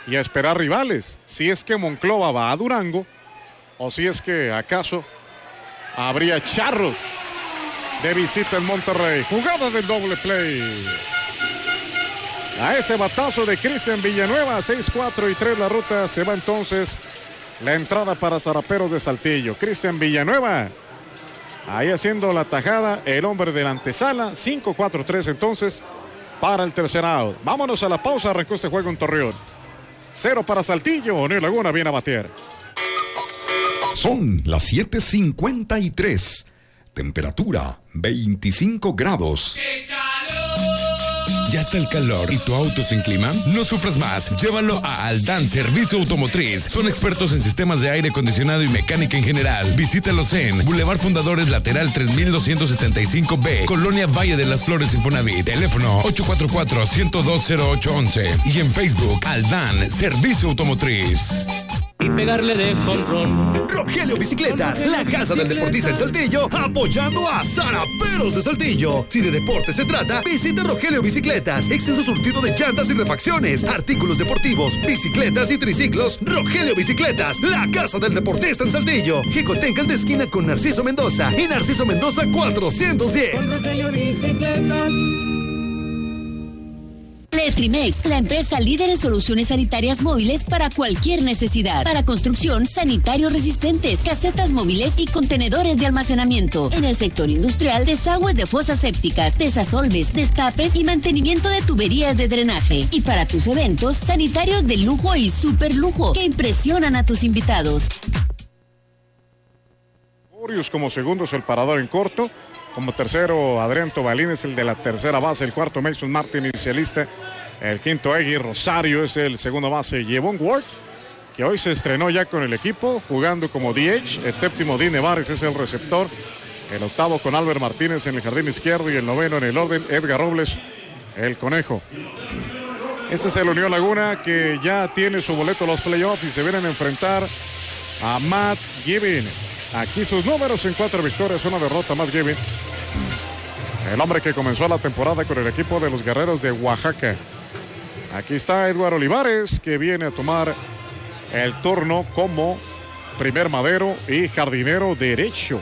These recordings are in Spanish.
y a esperar rivales. Si es que Monclova va a Durango o si es que acaso habría Charros de visita en Monterrey. Jugada del doble play. A ese batazo de Cristian Villanueva, 6-4 y 3 la ruta. Se va entonces la entrada para Zaraperos de Saltillo. Cristian Villanueva ahí haciendo la tajada, el hombre de la antesala. 5-4-3 entonces para el tercer out. Vámonos a la pausa, arrancó este juego en Torreón. 0 para Saltillo, Unión Laguna viene a batear. Son las 7:53. Temperatura 25 grados. ¿Ya está el calor y tu auto sin clima? No sufras más, llévalo a Aldán Servicio Automotriz. Son expertos en sistemas de aire acondicionado y mecánica en general. Visítalos en Boulevard Fundadores Lateral 3275B, Colonia Valle de las Flores, Infonavit. Teléfono 844-102-0811 y en Facebook Aldán Servicio Automotriz. Y pegarle de jonrón. Rogelio Bicicletas, la casa del deportista en Saltillo, apoyando a Zaraperos de Saltillo. Si de deporte se trata, visita Rogelio Bicicletas. Extenso surtido de llantas y refacciones, artículos deportivos, bicicletas y triciclos. Rogelio Bicicletas, la casa del deportista en Saltillo. Jicotencal de esquina con Narciso Mendoza y Narciso Mendoza 410. Con Rogelio Bicicletas. Letrimex, la empresa líder en soluciones sanitarias móviles para cualquier necesidad. Para construcción, sanitarios resistentes, casetas móviles y contenedores de almacenamiento. En el sector industrial, desagües de fosas sépticas, desasolves, destapes y mantenimiento de tuberías de drenaje. Y para tus eventos, sanitarios de lujo y super lujo que impresionan a tus invitados. Como segundo es el parador en corto. Como tercero, Adrián Tobalín es el de la tercera base. El cuarto, Mason Martin, inicialista. El quinto, Egui Rosario, es el segundo base. Yevon Ward, que hoy se estrenó ya con el equipo, jugando como DH. El séptimo, Dine Vares, es el receptor. El octavo, con Albert Martínez en el jardín izquierdo. Y el noveno en el orden, Edgar Robles, el conejo. Este es el Unión Laguna, que ya tiene su boleto a los playoffs y se vienen a enfrentar a Matt Gibbon. Aquí sus números en 4 victorias, 1 derrota. Matt Gibbon, el hombre que comenzó la temporada con el equipo de los Guerreros de Oaxaca. Aquí está Eduardo Olivares, que viene a tomar el turno como primer madero y jardinero derecho.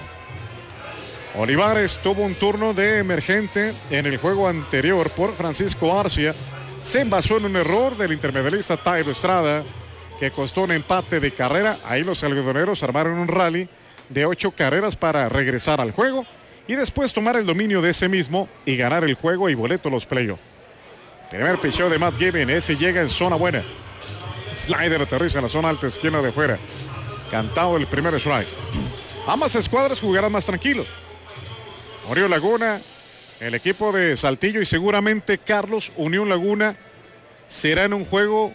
Olivares tuvo un turno de emergente en el juego anterior por Francisco Arcia. Se basó en un error del intermedialista Tairo Estrada, que costó un empate de carrera. Ahí los algodoneros armaron un rally de 8 carreras para regresar al juego y después tomar el dominio de ese mismo y ganar el juego y boleto a los playoffs. Primer picheo de Matt Gibbon, ese llega en zona buena. Slider aterriza en la zona alta esquina de fuera. Cantado el primer strike. Ambas escuadras jugarán más tranquilos. Unión Laguna, el equipo de Saltillo y seguramente Carlos, Unión Laguna será en un juego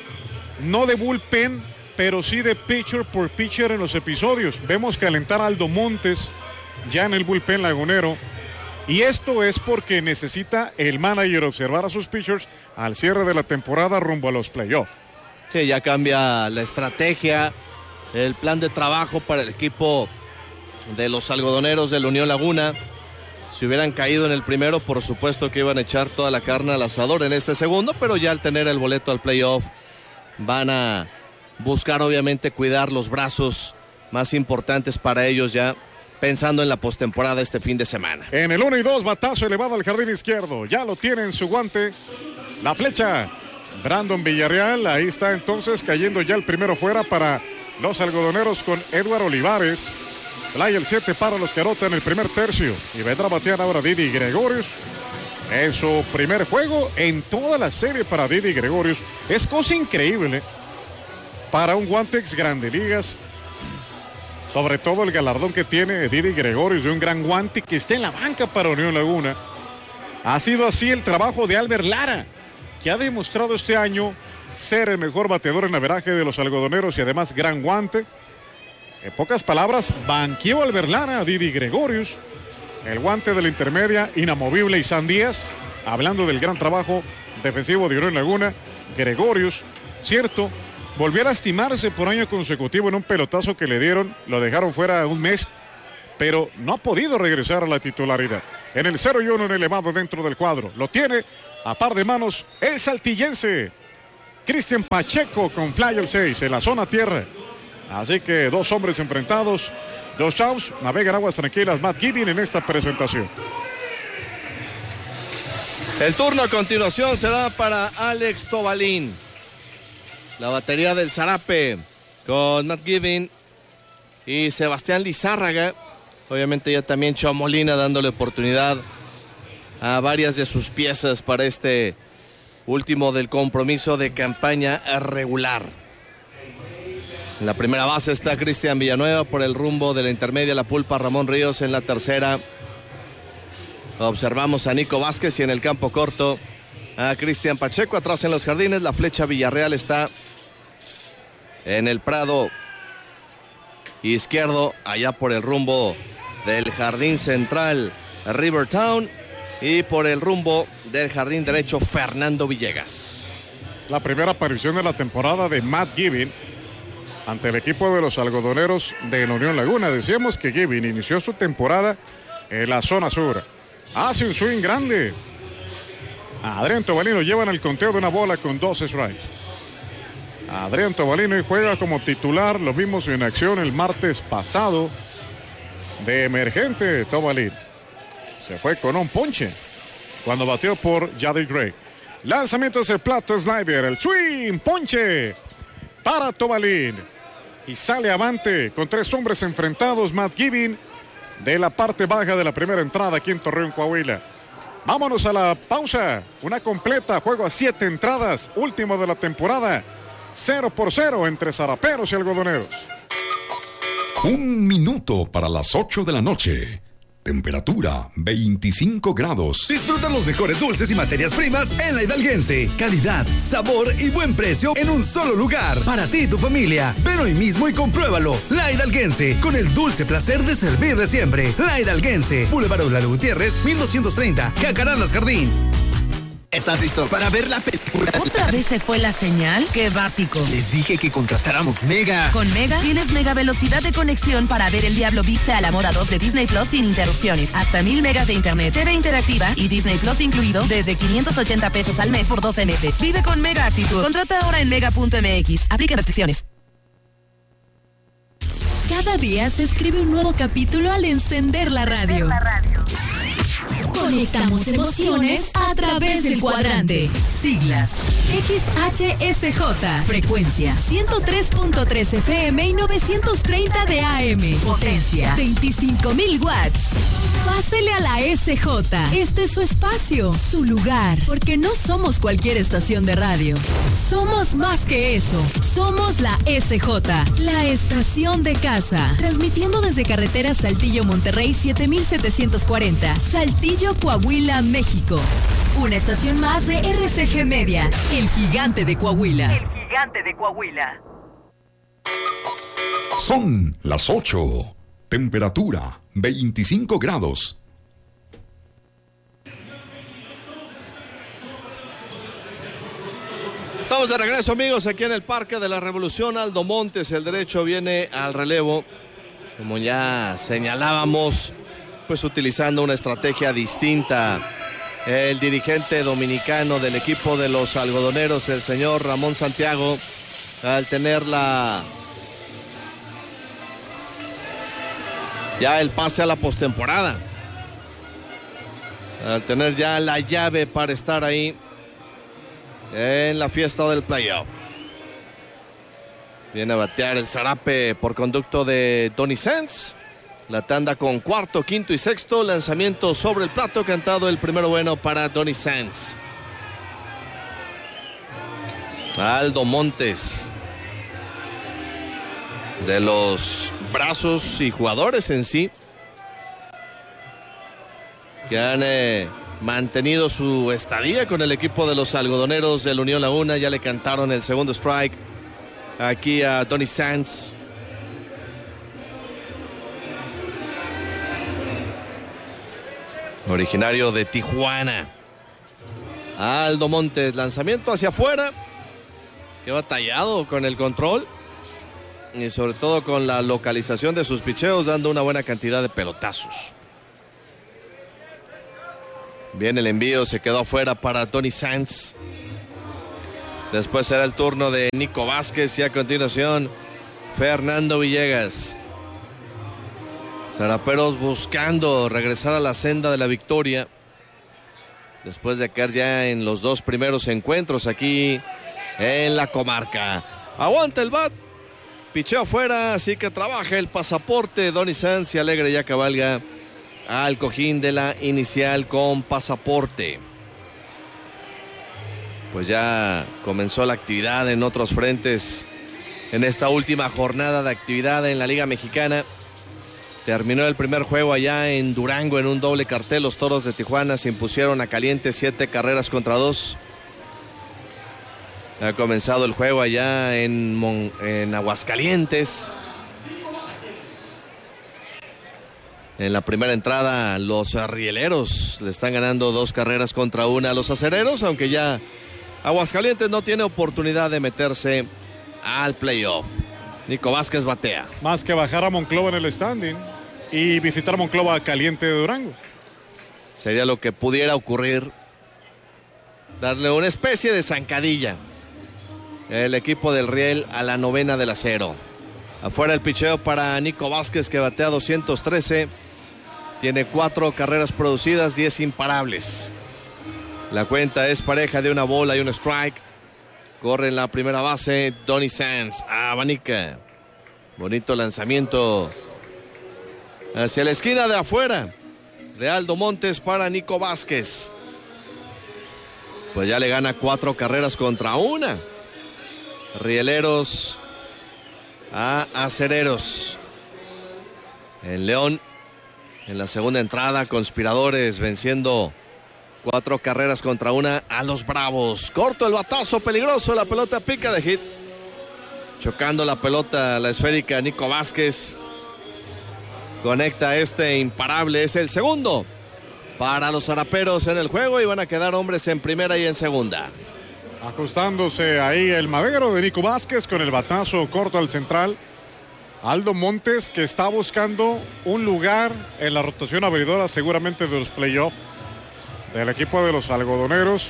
no de bullpen, pero sí de pitcher por pitcher en los episodios. Vemos calentar a Aldo Montes ya en el bullpen lagunero. Y esto es porque necesita el manager observar a sus pitchers al cierre de la temporada rumbo a los playoffs. Sí, ya cambia la estrategia, el plan de trabajo para el equipo de los algodoneros de la Unión Laguna. Si hubieran caído en el primero, por supuesto que iban a echar toda la carne al asador en este segundo, pero ya al tener el boleto al playoff van a buscar obviamente cuidar los brazos más importantes para ellos ya, pensando en la postemporada este fin de semana. En el 1 y 2, batazo elevado al jardín izquierdo. Ya lo tiene en su guante la flecha Brandon Villarreal. Ahí está entonces cayendo ya el primero fuera para los algodoneros con Eduardo Olivares. Play el 7 para los que anotan el primer tercio. Y vendrá a batear ahora Didi Gregorius. En su primer juego en toda la serie para Didi Gregorius. Es cosa increíble para un guantex Grande Ligas. Sobre todo el galardón que tiene Didi Gregorius de un gran guante que está en la banca para Unión Laguna. Ha sido así el trabajo de Albert Lara, que ha demostrado este año ser el mejor bateador en averaje de los algodoneros y además gran guante. En pocas palabras, banqueó Albert Lara a Didi Gregorius. El guante de la intermedia, inamovible Isan Díaz. Hablando del gran trabajo defensivo de Unión Laguna, Gregorius, cierto, volvió a lastimarse por año consecutivo en un pelotazo que le dieron, lo dejaron fuera un mes, pero no ha podido regresar a la titularidad. En el 0-1 en elevado dentro del cuadro, lo tiene a par de manos el saltillense Cristian Pacheco con fly el 6 en la zona tierra. Así que 2 hombres enfrentados, 2 outs, navegan aguas tranquilas Matt Gibbing en esta presentación. El turno a continuación será para Alex Tobalín. La batería del Zarape con Matt Gibbing y Sebastián Lizárraga. Obviamente ya también Chamolina dándole oportunidad a varias de sus piezas para este último del compromiso de campaña regular. En la primera base está Cristian Villanueva, por el rumbo de la intermedia La Pulpa Ramón Ríos. En la tercera observamos a Nico Vázquez y en el campo corto a Cristian Pacheco. Atrás en los jardines la flecha Villarreal está en el prado izquierdo, allá por el rumbo del jardín central Rivertown, y por el rumbo del jardín derecho Fernando Villegas. Es la primera aparición de la temporada de Matt Gibbing ante el equipo de los algodoneros de la Unión Laguna. Decíamos que Gibbing inició su temporada en la zona sur. Hace un swing grande. Adrián Tobalino lleva en el conteo de una bola con 2 strikes. Adrián Tobalino juega como titular. Lo vimos en acción el martes pasado. De emergente Tobalino. Se fue con un ponche cuando batió por Jadiel Gray. Lanzamiento hacia el plato Snyder. El swing, ponche para Tobalín. Y sale avante con 3 hombres enfrentados Matt Gibbing de la parte baja de la primera entrada aquí en Torreón, Coahuila. Vámonos a la pausa. Una completa, juego a 7 entradas, último de la temporada. 0-0 entre zaraperos y algodoneros. 1 minuto para las 8 de la noche. Temperatura 25 grados. Disfruta los mejores dulces y materias primas en La Hidalguense. Calidad, sabor y buen precio en un solo lugar. Para ti y tu familia. Ven hoy mismo y compruébalo. La Hidalguense, con el dulce placer de servirle siempre. La Hidalguense, Boulevard Lalo Gutiérrez, 1230, Jacarandas Jardín. ¿Estás listo para ver la película? ¿Otra vez se fue la señal? ¡Qué básico! Les dije que contratáramos Mega. Con Mega tienes mega velocidad de conexión para ver El Diablo Viste a la Moda 2 de Disney Plus sin interrupciones. Hasta 1000 megas de internet, TV interactiva y Disney Plus incluido desde 580 pesos al mes por 12 meses. Vive con Mega actitud. Contrata ahora en mega.mx. Aplica restricciones. Cada día se escribe un nuevo capítulo al encender la radio. Conectamos emociones a través del cuadrante. Siglas: XHSJ. Frecuencia: 103.3 FM y 930 de AM. Potencia: 25,000 watts. Pásele a la SJ. Este es su espacio, su lugar. Porque no somos cualquier estación de radio. Somos más que eso. Somos la SJ, la estación de casa. Transmitiendo desde carretera Saltillo Monterrey 7740. Saltillo, Coahuila, México. Una estación más de RCG Media, el gigante de Coahuila. El gigante de Coahuila. Son las 8. Temperatura 25 grados. Estamos de regreso, amigos, aquí en el Parque de la Revolución. Aldo Montes, el derecho, viene al relevo. Como ya señalábamos, pues utilizando una estrategia distinta. El dirigente dominicano del equipo de los algodoneros, el señor Ramón Santiago, al tener ya el pase a la postemporada, al tener ya la llave para estar ahí en la fiesta del playoff. Viene a batear el Zarape por conducto de Donny Sands. La tanda con cuarto, quinto y sexto. Lanzamiento sobre el plato, cantado el primero bueno para Donny Sands. Aldo Montes, de los brazos y jugadores en sí, que han mantenido su estadía con el equipo de los algodoneros de la Unión Laguna. Ya le cantaron el segundo strike aquí a Donny Sands. Originario de Tijuana. Aldo Montes, lanzamiento hacia afuera. Qué batallado con el control y sobre todo con la localización de sus picheos, dando una buena cantidad de pelotazos. Bien el envío, se quedó afuera para Donny Sands. Después será el turno de Nico Vázquez y a continuación Fernando Villegas. Zaraperos buscando regresar a la senda de la victoria después de caer ya en los 2 primeros encuentros aquí en la comarca. Aguanta el bat, picheo afuera, así que trabaja el pasaporte. Donny Sanz y alegre ya cabalga al cojín de la inicial con pasaporte. Pues ya comenzó la actividad en otros frentes en esta última jornada de actividad en la Liga Mexicana. Terminó el primer juego allá en Durango en un doble cartel. Los Toros de Tijuana se impusieron a Caliente 7 carreras contra 2. Ha comenzado el juego allá en Aguascalientes. En la primera entrada los rieleros le están ganando 2 carreras contra 1 a los acereros, aunque ya Aguascalientes no tiene oportunidad de meterse al playoff. Nico Vázquez batea. Más que bajar a Monclova en el standing y visitar Monclova Caliente de Durango. Sería lo que pudiera ocurrir. Darle una especie de zancadilla. El equipo del Riel a la 9ª del acero. Afuera el picheo para Nico Vázquez, que batea 213. Tiene 4 carreras producidas, 10 imparables. La cuenta es pareja de 1 bola y 1 strike. Corre en la primera base Donny Sanz. Abanica. Bonito lanzamiento hacia la esquina de afuera de Aldo Montes para Nico Vázquez. Pues ya le gana 4 carreras contra 1. Rieleros a acereros. En León, en la segunda entrada, Conspiradores venciendo 4 carreras contra 1 a los Bravos. Corto el batazo, peligroso, la pelota pica de hit. Chocando la pelota, la esférica, Nico Vázquez conecta imparable. Es el segundo para los zaraperos en el juego y van a quedar hombres en primera y en segunda. Ajustándose ahí el madero de Nico Vázquez con el batazo corto al central. Aldo Montes, que está buscando un lugar en la rotación abridora seguramente de los playoffs del equipo de los algodoneros.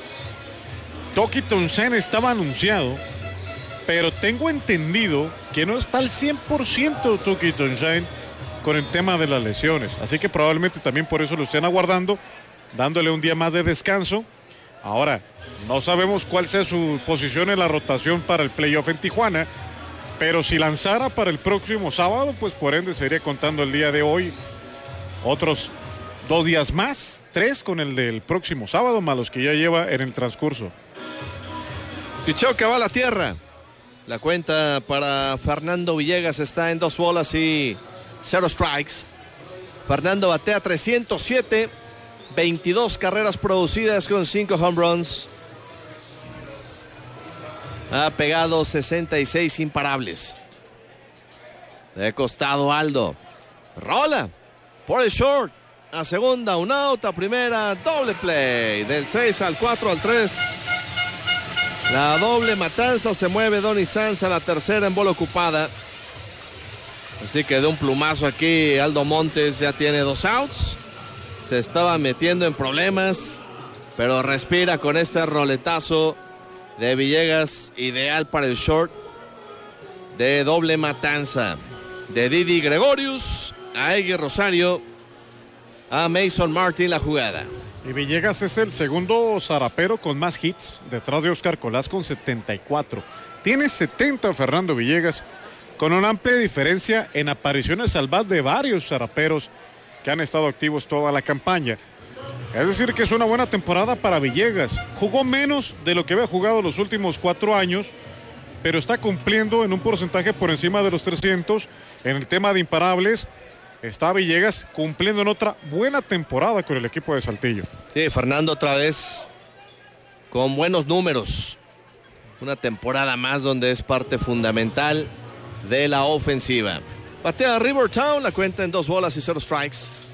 Toki Toussaint estaba anunciado, pero tengo entendido que no está al 100% Toki Toussaint con el tema de las lesiones. Así que probablemente también por eso lo estén aguardando, dándole un día más de descanso. Ahora, no sabemos cuál sea su posición en la rotación para el playoff en Tijuana, pero si lanzara para el próximo sábado, pues por ende sería contando el día de hoy otros 2 días más, 3 con el del próximo sábado, más los que ya lleva en el transcurso. Picheo que va a la tierra. La cuenta para Fernando Villegas está en 2 bolas y 0 strikes. Fernando batea 307, 22 carreras producidas con 5 home runs. Ha pegado 66 imparables. De costado Aldo. Rola por el short. A segunda, un out, a primera, doble play. Del 6 al 4 al 3. La doble matanza, se mueve Donny Sanz a la tercera en bola ocupada. Así que de un plumazo aquí Aldo Montes ya tiene 2 outs. Se estaba metiendo en problemas, pero respira con este roletazo de Villegas, ideal para el short de doble matanza. De Didi Gregorius a Egui Rosario. A Mason Martin la jugada. Y Villegas es el segundo zarapero con más hits, detrás de Oscar Colás con 74. Tiene 70 Fernando Villegas, con una amplia diferencia en apariciones al bat de varios zaraperos que han estado activos toda la campaña. Es decir, que es una buena temporada para Villegas. Jugó menos de lo que había jugado los últimos 4 años, pero está cumpliendo en un porcentaje por encima de los 300 en el tema de imparables. Está Villegas cumpliendo en otra buena temporada con el equipo de Saltillo. Sí, Fernando otra vez con buenos números. Una temporada más donde es parte fundamental de la ofensiva. Batea Rivertown, la cuenta en 2 bolas y 0 strikes.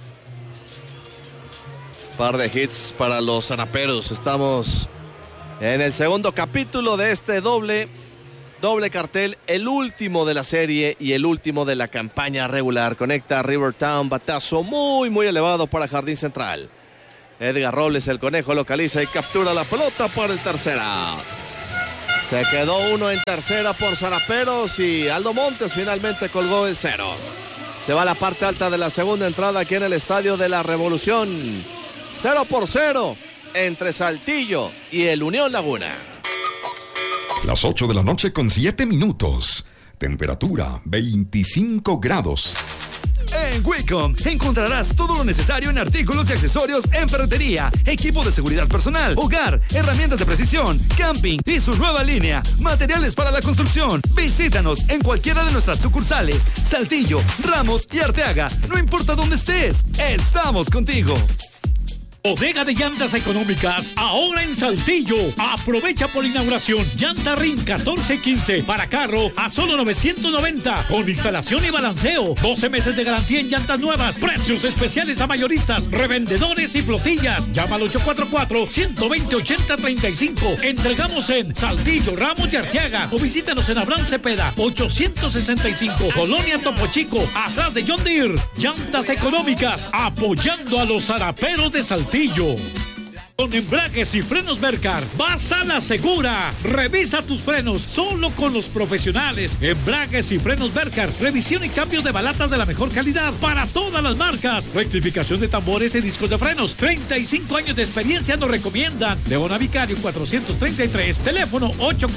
Par de hits para los zaraperos. Estamos en el segundo capítulo de este doble cartel, el último de la serie y el último de la campaña regular. Conecta a Rivertown, batazo muy elevado para Jardín Central. Edgar Robles, el conejo, localiza y captura la pelota para el tercer out. Se quedó uno en tercera por Zaraperos y Aldo Montes finalmente colgó el 0. Se va a la parte alta de la segunda entrada aquí en el Estadio de la Revolución. 0-0 entre Saltillo y el Unión Laguna. Las 8 de la noche con 7 minutos. Temperatura 25 grados. En Wicom encontrarás todo lo necesario en artículos y accesorios en ferretería, equipo de seguridad personal, hogar, herramientas de precisión, camping y su nueva línea, materiales para la construcción. Visítanos en cualquiera de nuestras sucursales, Saltillo, Ramos y Arteaga. No importa dónde estés, estamos contigo. Bodega de llantas económicas, ahora en Saltillo. Aprovecha por inauguración. Llanta RIN 1415 para carro a solo 990. Con instalación y balanceo. 12 meses de garantía en llantas nuevas. Precios especiales a mayoristas, revendedores y flotillas. Llama al 844-120-8035. Entregamos en Saltillo, Ramos y Arteaga. O visítanos en Abraham Cepeda, 865. Colonia Topo Chico, atrás de John Deere. Llantas económicas, apoyando a los zaraperos de Saltillo. Con embragues y frenos Bercar, vas a la segura. Revisa tus frenos solo con los profesionales. Embragues y frenos Bercar, revisión y cambios de balatas de la mejor calidad para todas las marcas. Rectificación de tambores y discos de frenos. 35 años de experiencia nos recomiendan. Leona Vicario 433, teléfono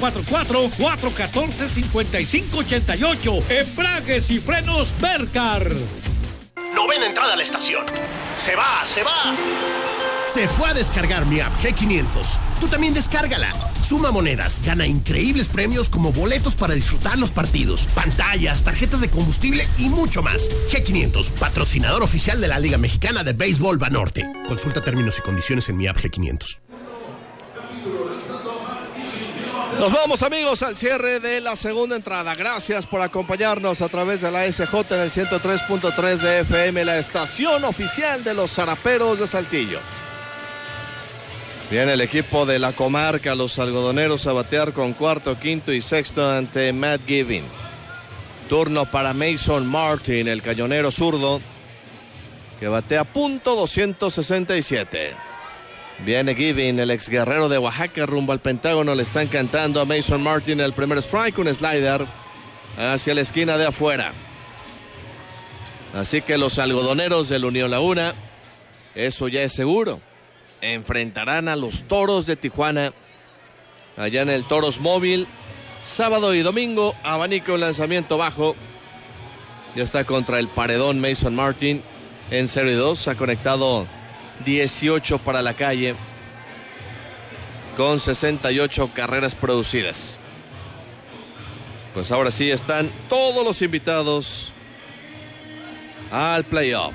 844-414-5588. Embragues y frenos Bercar. Novena entrada a la estación. Se va. Se fue a descargar mi app G500. Tú también descárgala. Suma monedas, gana increíbles premios como boletos para disfrutar los partidos, pantallas, tarjetas de combustible y mucho más. G500, patrocinador oficial de la Liga Mexicana de Béisbol Banorte. Consulta términos y condiciones en mi app G500. Nos vamos, amigos, al cierre de la segunda entrada. Gracias por acompañarnos a través de la SJ en el 103.3 de FM, la estación oficial de los Zaraperos de Saltillo. Viene el equipo de la comarca, los algodoneros, a batear con cuarto, quinto y sexto ante Matt Giving. Turno para Mason Martin, el cañonero zurdo, que batea .267. Viene Giving, el ex guerrero de Oaxaca, rumbo al Pentágono. Le están cantando a Mason Martin el primer strike, un slider hacia la esquina de afuera. Así que los algodoneros del Unión Laguna, eso ya es seguro, enfrentarán a los Toros de Tijuana allá en el Toros Móvil, sábado y domingo. Abanico en lanzamiento bajo. Ya está contra el paredón Mason Martin en 0-2, ha conectado 18 para la calle con 68 carreras producidas. Pues ahora sí están todos los invitados al playoff.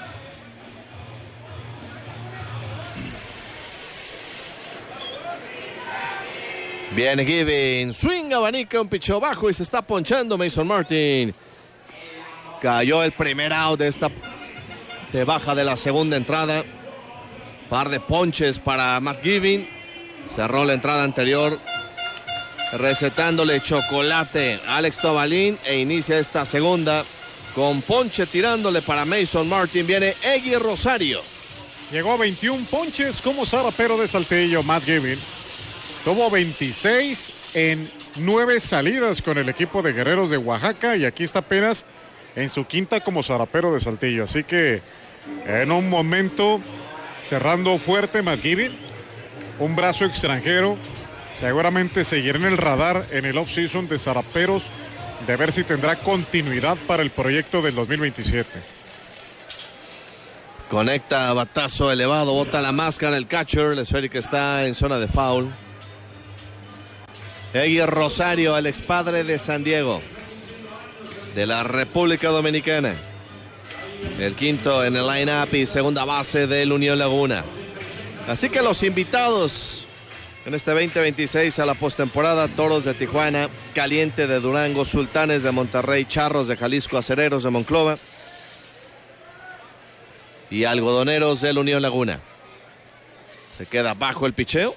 Viene Giving, swing, abanica, un picheo bajo y se está ponchando Mason Martin. Cayó el primer out de baja de la segunda entrada. Par de ponches para Matt Giving. Cerró la entrada anterior recetándole chocolate a Alex Tobalín e inicia esta segunda con ponche tirándole para Mason Martin. Viene Egui Rosario. Llegó a 21 ponches como zarapero de Saltillo, Matt Giving. Tuvo 26 en 9 salidas con el equipo de Guerreros de Oaxaca y aquí está apenas en su quinta como zarapero de Saltillo. Así que en un momento cerrando fuerte Matt Giving, un brazo extranjero, seguramente seguirá en el radar en el off-season de zaraperos de ver si tendrá continuidad para el proyecto del 2027. Conecta batazo elevado, bota la máscara el catcher, la esférica está en zona de foul. Egui Rosario, el expadre de San Diego, de la República Dominicana. El quinto en el line-up y segunda base del Unión Laguna. Así que los invitados en este 2026 a la postemporada: Toros de Tijuana, Caliente de Durango, Sultanes de Monterrey, Charros de Jalisco, Acereros de Monclova y Algodoneros del Unión Laguna. Se queda bajo el picheo.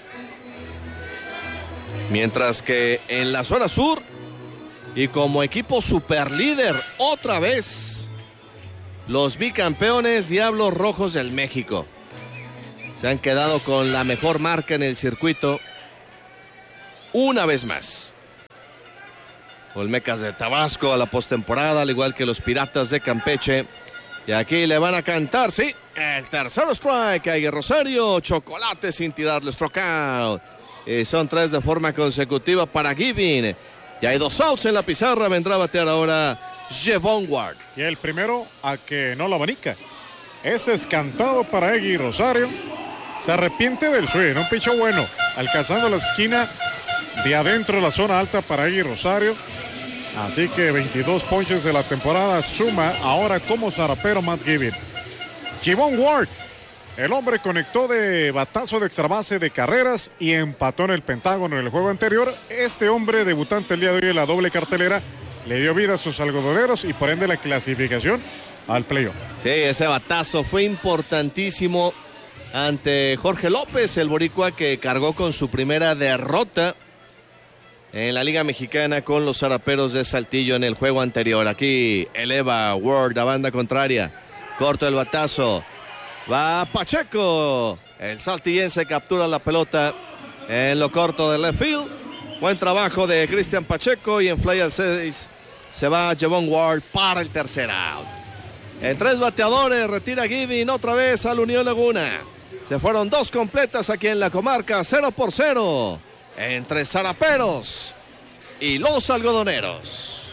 Mientras que en la zona sur y como equipo superlíder otra vez, los bicampeones Diablos Rojos del México se han quedado con la mejor marca en el circuito una vez más. Olmecas de Tabasco a la postemporada, al igual que los Piratas de Campeche. Y aquí le van a cantar, sí, el tercer strike a Egui Rosario. Chocolate sin tirarle strikeout. Y son 3 de forma consecutiva para Giving. Ya hay 2 outs en la pizarra. Vendrá a batear ahora Jevon Ward. Y el primero a que no lo abanica. Este es cantado para Egui Rosario. Se arrepiente del swing. Un picho bueno. Alcanzando la esquina de adentro de la zona alta para Egui Rosario. Así que 22 ponches de la temporada. Suma ahora como zarapero Matt Giving. Jevon Ward. El hombre conectó de batazo de extra base de carreras y empató en el Pentágono en el juego anterior. Este hombre debutante el día de hoy en la doble cartelera le dio vida a sus algodoneros y por ende la clasificación al playoff. Sí, ese batazo fue importantísimo ante Jorge López, el boricua que cargó con su primera derrota en la Liga Mexicana con los Zaraperos de Saltillo en el juego anterior. Aquí eleva Ward a banda contraria. Corto el batazo. Va Pacheco. El saltillense captura la pelota en lo corto de left field. Buen trabajo de Cristian Pacheco y en fly al 6 se va Jevon Ward para el tercer out. En 3 bateadores retira Giving otra vez al Unión Laguna. Se fueron 2 completas aquí en la comarca, 0-0 entre Zaraperos y los Algodoneros.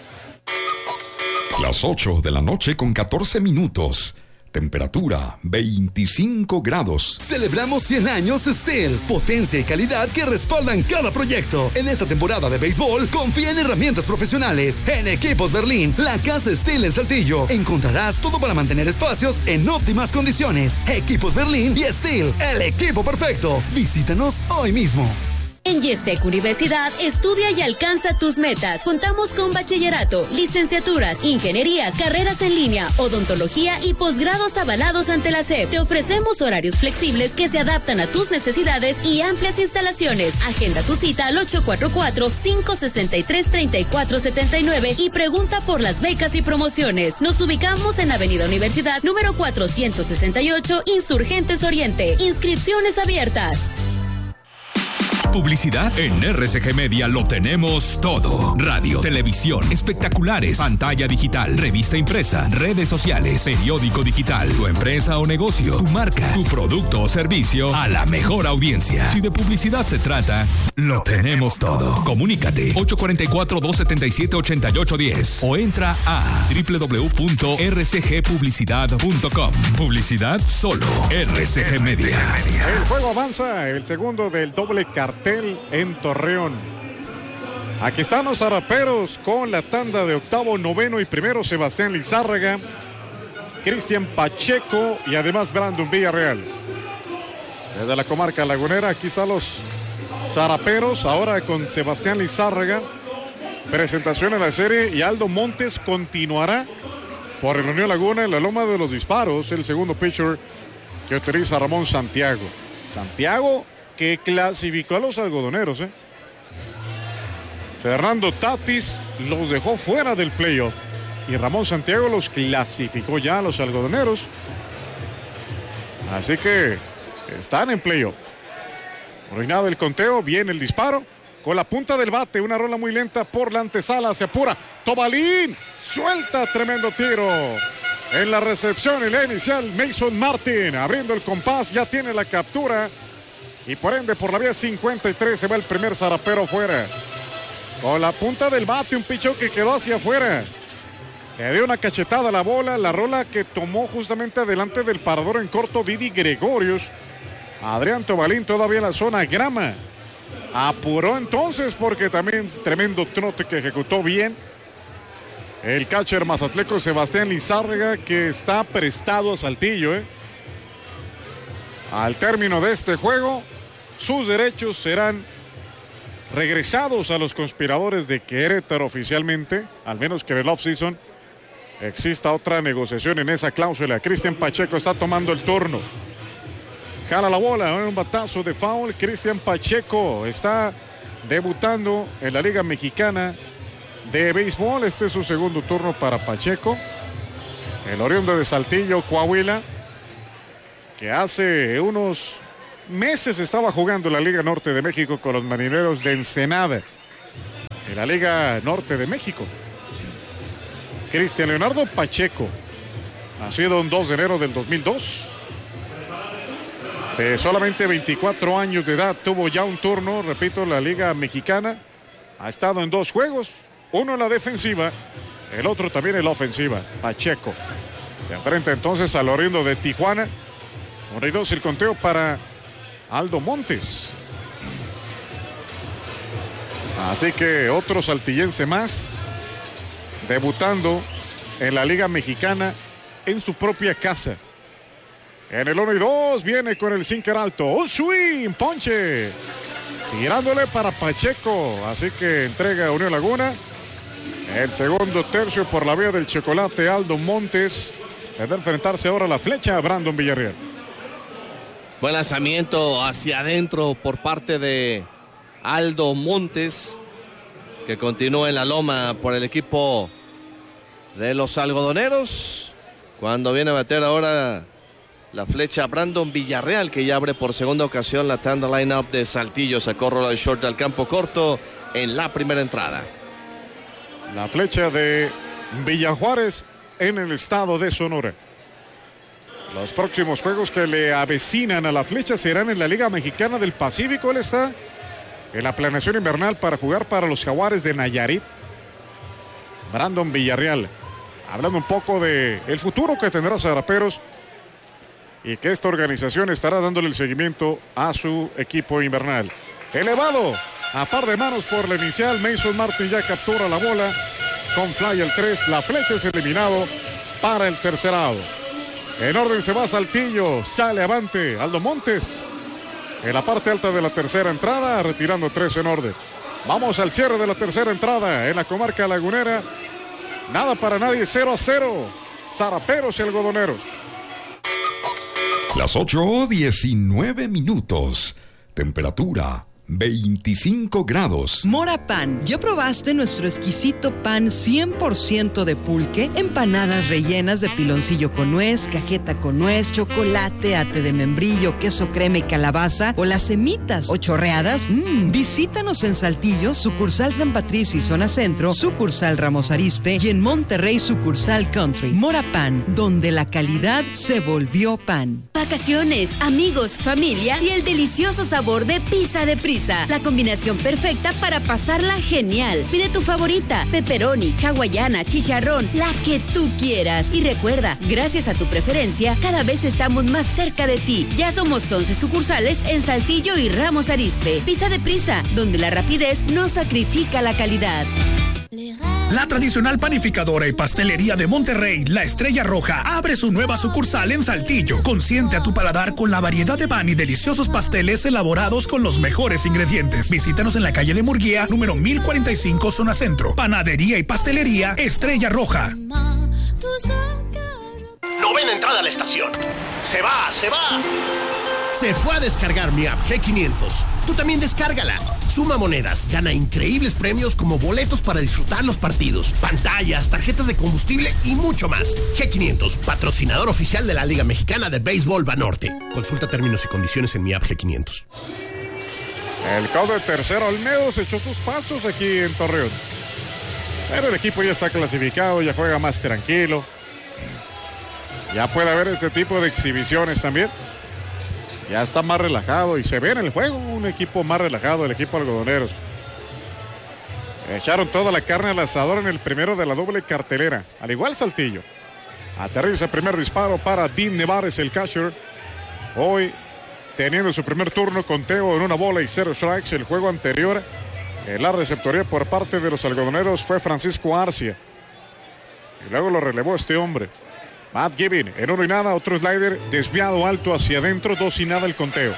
Las 8 de la noche con 14 minutos. Temperatura 25 grados. Celebramos 100 años Steel. Potencia y calidad que respaldan cada proyecto. En esta temporada de béisbol, confía en herramientas profesionales. En Equipos Berlín, la casa Steel en Saltillo. Encontrarás todo para mantener espacios en óptimas condiciones. Equipos Berlín y Steel, el equipo perfecto. Visítanos hoy mismo. En YESEC Universidad, estudia y alcanza tus metas. Contamos con bachillerato, licenciaturas, ingenierías, carreras en línea, odontología y posgrados avalados ante la SEP. Te ofrecemos horarios flexibles que se adaptan a tus necesidades y amplias instalaciones. Agenda tu cita al 844-563-3479 y pregunta por las becas y promociones. Nos ubicamos en Avenida Universidad, número 468, Insurgentes Oriente. Inscripciones abiertas. Publicidad en RCG Media lo tenemos todo. Radio, televisión, espectaculares, pantalla digital, revista impresa, redes sociales, periódico digital, tu empresa o negocio, tu marca, tu producto o servicio a la mejor audiencia. Si de publicidad se trata, lo tenemos todo. Comunícate 844-277-8810 o entra a www.rcgpublicidad.com. Publicidad solo RCG Media. El juego avanza, el segundo del doble cartel en Torreón. Aquí están los Zaraperos con la tanda de octavo, noveno y primero. Sebastián Lizárraga, Cristian Pacheco y además Brandon Villarreal. Desde la comarca lagunera, aquí están los Zaraperos ahora con Sebastián Lizárraga. Presentación en la serie y Aldo Montes continuará por el Unión Laguna en la loma de los disparos. El segundo pitcher que utiliza Ramón Santiago. Santiago que clasificó a los algodoneros. Fernando Tatis los dejó fuera del playoff y Ramón Santiago los clasificó ya a los algodoneros. Así que están en playoff. Arruinado el conteo, viene el disparo. Con la punta del bate, una rola muy lenta por la antesala, se apura. Tobalín suelta tremendo tiro. En la recepción y la inicial, Mason Martin abriendo el compás, ya tiene la captura. Y por ende, por la vía 53 se va el primer zarapero fuera. Con la punta del bate, un pichón que quedó hacia afuera. Le dio una cachetada a la bola, la rola que tomó justamente adelante del parador en corto Didi Gregorius. Adrián Tobalín todavía en la zona grama. Apuró entonces porque también tremendo trote que ejecutó bien el catcher mazatleco Sebastián Lizárraga, que está prestado a Saltillo. Al término de este juego, sus derechos serán regresados a los conspiradores de Querétaro oficialmente, al menos que en el off-season exista otra negociación en esa cláusula. Cristian Pacheco está tomando el turno. Jala la bola, un batazo de foul. Cristian Pacheco está debutando en la Liga Mexicana de Béisbol. Este es su segundo turno para Pacheco. El oriundo de Saltillo, Coahuila, que hace unos meses estaba jugando la Liga Norte de México con los Marineros de Ensenada, en la Liga Norte de México. Cristian Leonardo Pacheco, nacido un 2 de enero del 2002. De solamente 24 años de edad, tuvo ya un turno, repito, en la Liga Mexicana. Ha estado en 2 juegos, uno en la defensiva, el otro también en la ofensiva. Pacheco se enfrenta entonces al Oriundo de Tijuana. 1-2 el conteo para Aldo Montes. Así que otro saltillense más, debutando en la Liga Mexicana en su propia casa. En el 1-2 viene con el sinker alto. Un swing, ponche. Tirándole para Pacheco. Así que entrega a Unión Laguna. El segundo tercio por la vía del chocolate, Aldo Montes. Debe enfrentarse ahora a la flecha a Brandon Villarreal. Buen lanzamiento hacia adentro por parte de Aldo Montes, que continúa en la loma por el equipo de los algodoneros. Cuando viene a bater ahora la flecha Brandon Villarreal, que ya abre por segunda ocasión la tanda line-up de Saltillo. Sacó rola de short al campo corto en la primera entrada. La flecha de Villajuárez en el estado de Sonora. Los próximos juegos que le avecinan a la flecha serán en la Liga Mexicana del Pacífico. Él está en la planeación invernal para jugar para los Jaguares de Nayarit. Brandon Villarreal, hablando un poco de el futuro que tendrá Zaraperos y que esta organización estará dándole el seguimiento a su equipo invernal. Elevado a par de manos por la inicial. Mason Martin ya captura la bola con fly al 3. La flecha es eliminado para el tercerado. En orden se va Saltillo, sale avante Aldo Montes en la parte alta de la tercera entrada, retirando 3 en orden. Vamos al cierre de la tercera entrada en la comarca lagunera. Nada para nadie, 0-0. Zaraperos y algodoneros. Las 8:19 minutos. Temperatura 25 grados. Mora Pan, ¿ya probaste nuestro exquisito pan 100% de pulque? Empanadas rellenas de piloncillo con nuez, cajeta con nuez, chocolate, ate de membrillo, queso crema y calabaza, o las semitas o chorreadas. Visítanos en Saltillo, sucursal San Patricio y zona centro, sucursal Ramos Arizpe, y en Monterrey, sucursal Country. Mora Pan, donde la calidad se volvió pan. Vacaciones, amigos, familia y el delicioso sabor de Pizza de Prisa. La combinación perfecta para pasarla genial. Pide tu favorita, pepperoni, hawaiana, chicharrón, la que tú quieras. Y recuerda, gracias a tu preferencia, cada vez estamos más cerca de ti. Ya somos 11 sucursales en Saltillo y Ramos Arizpe. Pizza de Prisa, donde la rapidez no sacrifica la calidad. La tradicional panificadora y pastelería de Monterrey, La Estrella Roja, abre su nueva sucursal en Saltillo. Consiente a tu paladar con la variedad de pan y deliciosos pasteles elaborados con los mejores ingredientes. Visítanos en la calle de Murguía, número 1045, zona centro. Panadería y pastelería Estrella Roja. Novena entrada a la estación. Se va, se va. Se fue a descargar mi app G500. Tú también descárgala. Suma monedas, gana increíbles premios como boletos para disfrutar los partidos, pantallas, tarjetas de combustible y mucho más. G500, patrocinador oficial de la Liga Mexicana de Béisbol Banorte. Consulta términos y condiciones en mi app G500. El cabo de tercero Olmedo se echó sus pasos aquí en Torreón. Pero el equipo ya está clasificado, ya juega más tranquilo. Ya puede haber este tipo de exhibiciones también. Ya está más relajado y se ve en el juego un equipo más relajado, el equipo algodoneros. Echaron toda la carne al asador en el primero de la doble cartelera, al igual Saltillo. Aterriza el primer disparo para Dean Nevares, el catcher. Hoy teniendo su primer turno, conteo en 1 bola y 0 strikes. El juego anterior en la receptoría por parte de los algodoneros fue Francisco Arcia. Y luego lo relevó este hombre. Matt Gibbon en 1 y nada, otro slider desviado alto hacia adentro, 2 y nada el conteo.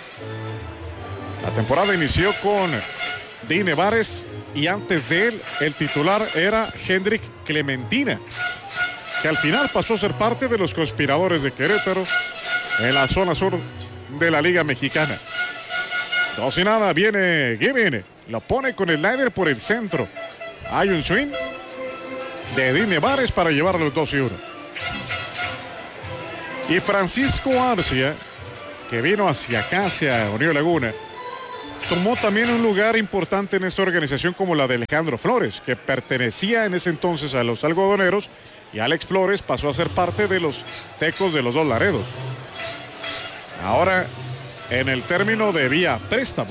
La temporada inició con Dean Nevares y antes de él el titular era Hendrik Clementina, que al final pasó a ser parte de los conspiradores de Querétaro en la zona sur de la Liga Mexicana. 2 y nada, viene Gibbon, lo pone con el slider por el centro. Hay un swing de Dean Nevares para llevar los 2 y 1. Y Francisco Arcia que vino hacia acá, hacia Unión Laguna, tomó también un lugar importante en esta organización como la de Alejandro Flores, que pertenecía en ese entonces a los algodoneros, y Alex Flores pasó a ser parte de los Tecos de los Dos Laredos. Ahora, en el término de vía préstamo.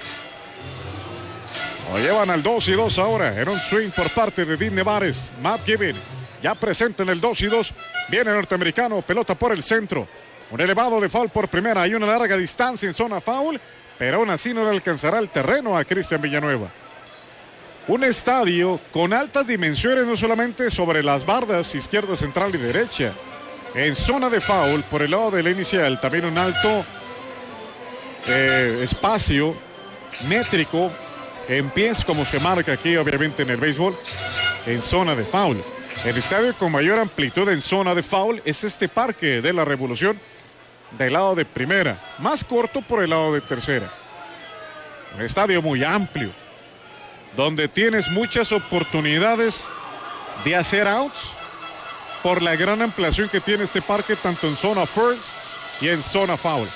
Lo llevan al 2-2 ahora, en un swing por parte de Dean Nevares. Matt Gibbon, ya presente en el 2-2. Viene el norteamericano, pelota por el centro. Un elevado de foul por primera y una larga distancia en zona foul, pero aún así no le alcanzará el terreno a Cristian Villanueva. Un estadio con altas dimensiones, no solamente sobre las bardas izquierda, central y derecha. En zona de foul, por el lado de la inicial, también un alto espacio métrico en pies, como se marca aquí obviamente en el béisbol, en zona de foul. El estadio con mayor amplitud en zona de foul es este Parque de la Revolución del lado de primera, más corto por el lado de tercera. Un estadio muy amplio, donde tienes muchas oportunidades de hacer outs por la gran ampliación que tiene este parque, tanto en zona first y en zona foul.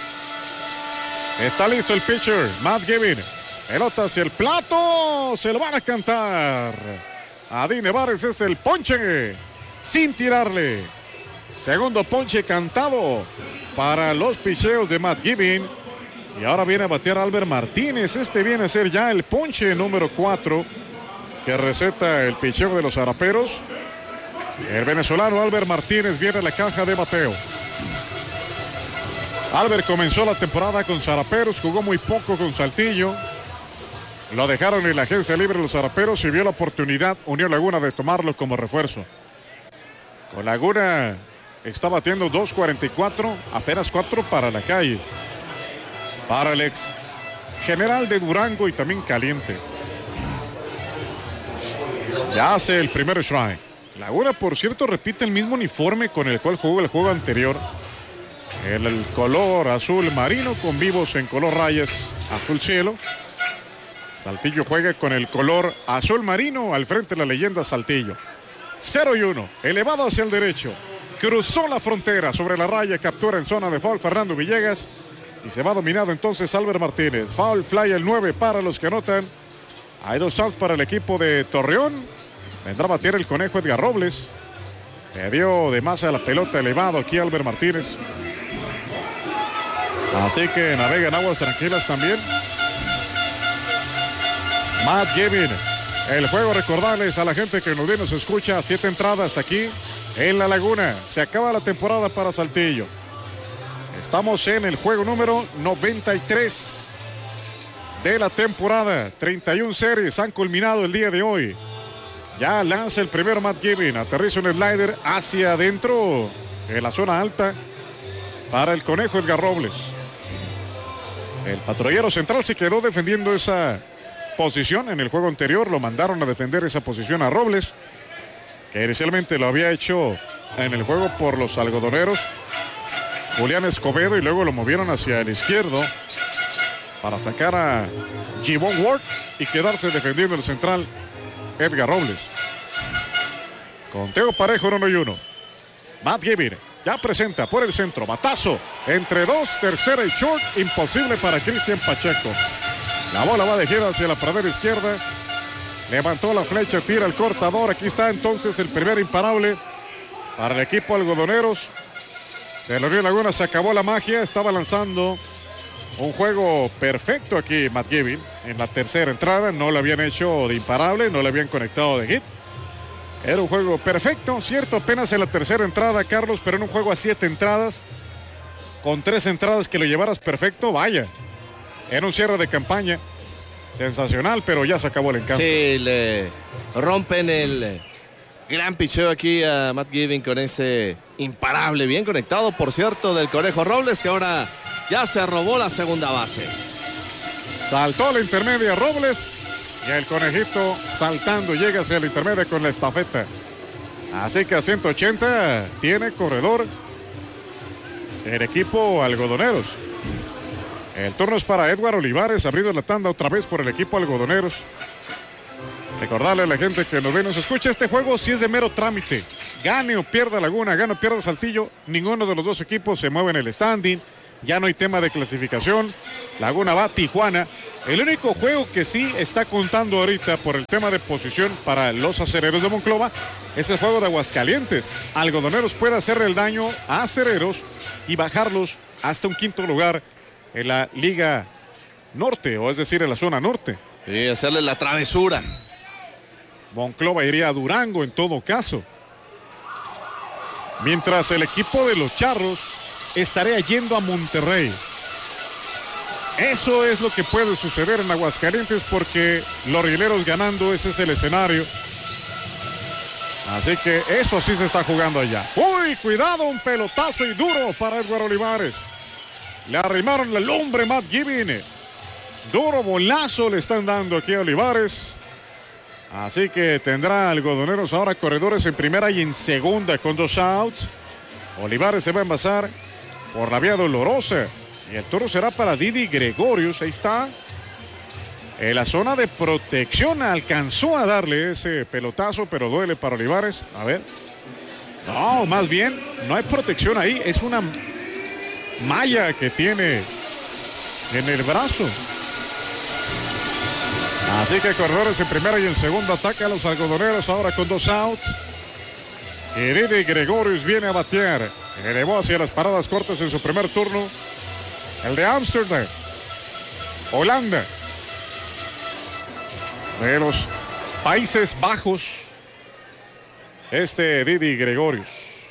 Está listo el pitcher, Matt Gibbon. Pelota hacia el plato, se lo van a cantar. A Dean Nevares es el ponche, sin tirarle. Segundo ponche cantado para los picheos de Matt Gibbon. Y ahora viene a batear Albert Martínez. Este viene a ser ya el ponche número 4 que receta el picheo de los Zaraperos. El venezolano Albert Martínez viene a la caja de bateo. Albert comenzó la temporada con Zaraperos, jugó muy poco con Saltillo. Lo dejaron en la agencia libre los Zaraperos y vio la oportunidad Unión Laguna de tomarlo como refuerzo. Con Laguna está batiendo 2.44, apenas 4 para la calle. Para el ex general de Durango y también caliente. Ya hace el primer strike. Laguna, por cierto, repite el mismo uniforme con el cual jugó el juego anterior. El color azul marino con vivos en color rayas azul cielo. Saltillo juega con el color azul marino, al frente de la leyenda Saltillo. 0-1, elevado hacia el derecho. Cruzó la frontera sobre la raya, captura en zona de foul Fernando Villegas. Y se va dominado entonces Albert Martínez. Foul fly el 9 para los que anotan. Hay 2 outs para el equipo de Torreón. Vendrá a batir el conejo Edgar Robles. Le dio de más a la pelota elevado aquí Albert Martínez. Así que navega en aguas tranquilas también Matt Gibbon. El juego, recordarles a la gente que nos escucha, 7 entradas aquí en La Laguna. Se acaba la temporada para Saltillo. Estamos en el juego número 93 de la temporada. 31 series han culminado el día de hoy. Ya lanza el primero Matt Gibbon. Aterriza un slider hacia adentro en la zona alta para el conejo Edgar Robles. El patrullero central se quedó defendiendo esa posición en el juego anterior. Lo mandaron a defender esa posición a Robles, que inicialmente lo había hecho en el juego por los algodoneros Julián Escobedo, y luego lo movieron hacia el izquierdo para sacar a Givon Ward y quedarse defendiendo el central Edgar Robles. Conteo parejo, 1-1. Matt Gibbon ya presenta por el centro, batazo entre 2, tercera y short, imposible para Cristian Pacheco. La bola va de gira hacia la pradera izquierda. Levantó la flecha, tira el cortador. Aquí está entonces el primer imparable para el equipo algodoneros de la Unión Laguna. Se acabó la magia. Estaba lanzando un juego perfecto aquí Matt Gibbon en la tercera entrada. No lo habían hecho de imparable, no le habían conectado de hit. Era un juego perfecto, cierto, apenas en la tercera entrada, Carlos, pero en un juego a 7 entradas, con 3 entradas que lo llevaras perfecto, vaya. Era un cierre de campaña sensacional, pero ya se acabó el encanto. Sí, le rompen el gran picheo aquí a Matt Gibbon con ese imparable, bien conectado, por cierto, del conejo Robles, que ahora ya se robó la segunda base. Saltó la intermedia Robles. Y el conejito saltando llega hacia la intermedia con la estafeta. Así que a 180 tiene corredor el equipo algodoneros. El turno es para Edward Olivares, abriendo la tanda otra vez por el equipo algodoneros. Recordarle a la gente que nos ve y nos escucha, este juego si es de mero trámite. Gane o pierda Laguna, gane o pierda Saltillo, ninguno de los dos equipos se mueve en el standing. Ya no hay tema de clasificación. Laguna va a Tijuana. El único juego que sí está contando ahorita por el tema de posición para los acereros de Monclova es el juego de Aguascalientes. Algodoneros puede hacerle el daño a acereros y bajarlos hasta un quinto lugar en la Liga Norte, o es decir, en la zona norte. Sí, hacerle la travesura. Monclova iría a Durango en todo caso. Mientras el equipo de los Charros estaría yendo a Monterrey. Eso es lo que puede suceder en Aguascalientes porque los rieleros ganando, ese es el escenario. Así que eso sí se está jugando allá. ¡Uy, cuidado! Un pelotazo y duro para Edward Olivares. Le arrimaron la lumbre Matt Gibbon. Duro bolazo le están dando aquí a Olivares. Así que tendrá Algodoneros ahora corredores en primera y en segunda con 2 outs. Olivares se va a envasar por la vía dolorosa. Y el toro será para Didi Gregorius. Ahí está. En la zona de protección alcanzó a darle ese pelotazo, pero duele para Olivares. A ver. No, más bien, no hay protección ahí. Es una malla que tiene en el brazo. Así que corredores en primera y en segunda ataca a los algodoneros ahora con 2 outs. Y Didi Gregorius viene a batear. Elevó hacia las paradas cortas en su primer turno. El de Ámsterdam, Holanda, de los Países Bajos, Didi Gregorius.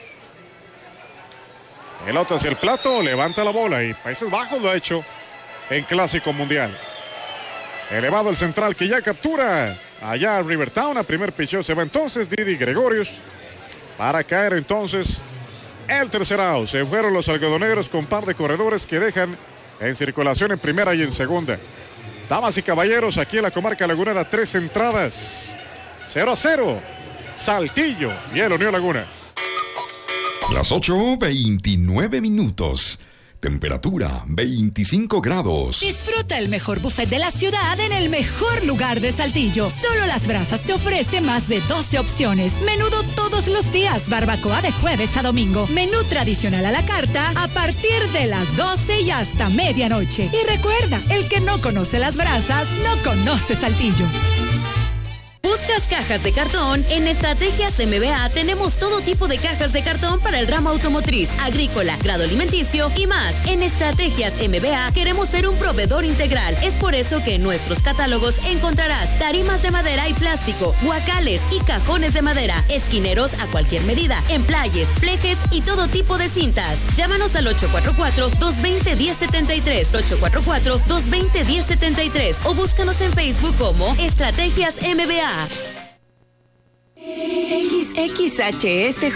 Pelota hacia el plato, levanta la bola y Países Bajos lo ha hecho en Clásico Mundial. Elevado el central que ya captura allá Rivertown, a primer picheo se va entonces Didi Gregorius para caer entonces el tercer out. Se fueron los algodoneros con par de corredores que dejan en circulación en primera y en segunda. Damas y caballeros, aquí en la comarca lagunera, 3 entradas. 0-0. Saltillo y el Unión Laguna. Las 8:29 minutos. Temperatura 25 grados. Disfruta el mejor buffet de la ciudad en el mejor lugar de Saltillo. Solo Las Brasas te ofrece más de 12 opciones. Menudo todos los días, barbacoa de jueves a domingo. Menú tradicional a la carta a partir de las 12 y hasta medianoche. Y recuerda, el que no conoce Las Brasas, no conoce Saltillo. ¿Buscas cajas de cartón? En Estrategias MBA tenemos todo tipo de cajas de cartón para el ramo automotriz, agrícola, grado alimenticio y más. En Estrategias MBA queremos ser un proveedor integral. Es por eso que en nuestros catálogos encontrarás tarimas de madera y plástico, guacales y cajones de madera, esquineros a cualquier medida, emplayes, flejes y todo tipo de cintas. Llámanos al 844-220-1073, 844-220-1073 o búscanos en Facebook como Estrategias MBA. XHSJ